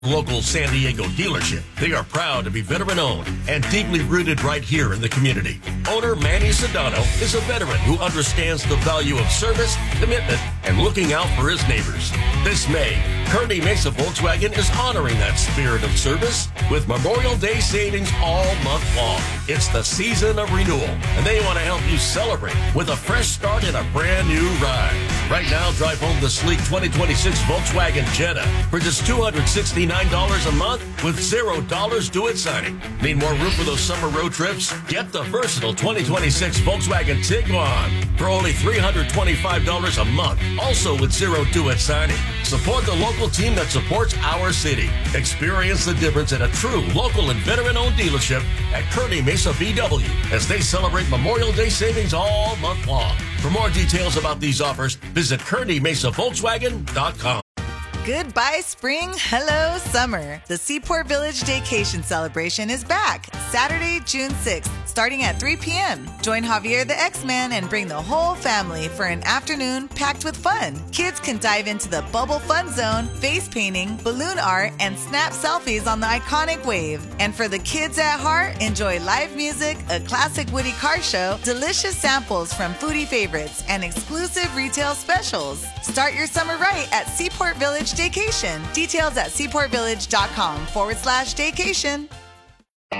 Local San Diego dealership. They are proud to be veteran-owned and deeply rooted right here in the community. Owner Manny Sedano is a veteran who understands the value of service, commitment, and looking out for his neighbors. This May, Kearney Mesa Volkswagen is honoring that spirit of service with Memorial Day savings all month long. It's the season of renewal, and they want to help you celebrate with a fresh start and a brand new ride. Right now, drive home the sleek 2026 Volkswagen Jetta for just $269 a month with $0 due at signing. Need more room for those summer road trips? Get the versatile 2026 Volkswagen Tiguan for only $325 a month, also with $0 due at signing. Support the local team that supports our city. Experience the difference at a true local and veteran-owned dealership at Kearney Mesa VW as they celebrate Memorial Day savings all month long. For more details about these offers, visit KearneyMesaVolkswagen.com. Goodbye, spring. Hello, summer. The Seaport Village Daycation Celebration is back Saturday, June 6th, starting at 3 p.m. Join Javier the X-Man and bring the whole family for an afternoon packed with fun. Kids can dive into the Bubble Fun Zone, face painting, balloon art, and snap selfies on the iconic wave. And for the kids at heart, enjoy live music, a classic Woody car show, delicious samples from foodie favorites, and exclusive retail specials. Start your summer right at Seaport Village Daycation. Details at seaportvillage.com/daycation.